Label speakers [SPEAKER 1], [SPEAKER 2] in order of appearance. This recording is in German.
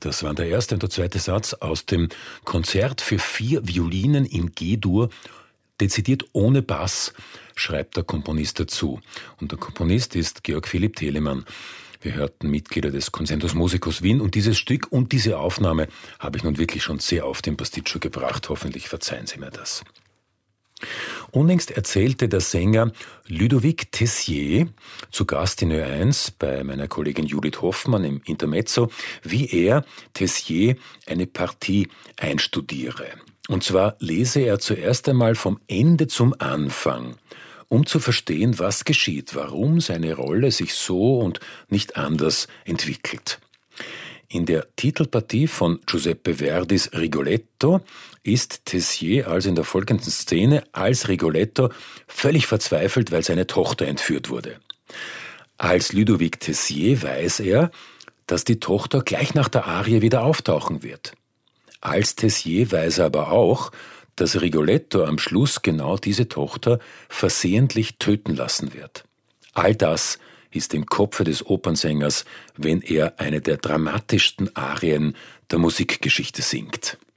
[SPEAKER 1] Das waren der erste und der zweite Satz aus dem Konzert für 4 Violinen in G-Dur, dezidiert ohne Bass, schreibt der Komponist dazu. Und der Komponist ist Georg Philipp Telemann. Wir hörten Mitglieder des Concentus Musicus Wien und dieses Stück und diese Aufnahme habe ich nun wirklich schon sehr oft im Pasticcio gebracht. Hoffentlich verzeihen Sie mir das. Unlängst erzählte der Sänger Ludovic Tessier, zu Gast in Ö1 bei meiner Kollegin Judith Hoffmann im Intermezzo, wie er, Tessier, eine Partie einstudiere. Und zwar lese er zuerst einmal vom Ende zum Anfang, um zu verstehen, was geschieht, warum seine Rolle sich so und nicht anders entwickelt. In der Titelpartie von Giuseppe Verdis Rigoletto ist Tessier also in der folgenden Szene als Rigoletto völlig verzweifelt, weil seine Tochter entführt wurde. Als Ludovic Tessier weiß er, dass die Tochter gleich nach der Arie wieder auftauchen wird. Als Tessier weiß er aber auch, dass Rigoletto am Schluss genau diese Tochter versehentlich töten lassen wird. All das ist im Kopfe des Opernsängers, wenn er eine der dramatischsten Arien der Musikgeschichte singt.